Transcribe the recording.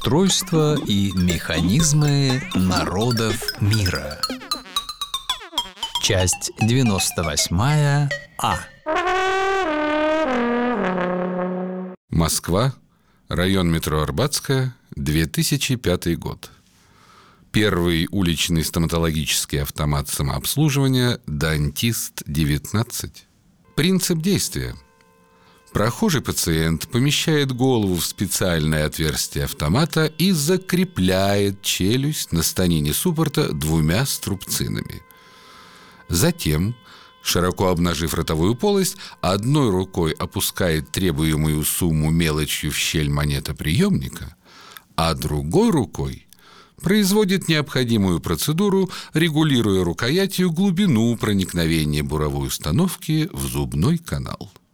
Устройство и механизмы народов мира. Часть 98 А. Москва, район метро Арбатская, 2005 год. Первый уличный стоматологический автомат самообслуживания «Дантист-19». Принцип действия. Прохожий пациент помещает голову в специальное отверстие автомата и закрепляет челюсть на станине суппорта двумя струбцинами. Затем, широко обнажив ротовую полость, одной рукой опускает требуемую сумму мелочью в щель монетоприемника, а другой рукой производит необходимую процедуру, регулируя рукоятью глубину проникновения буровой установки в зубной канал.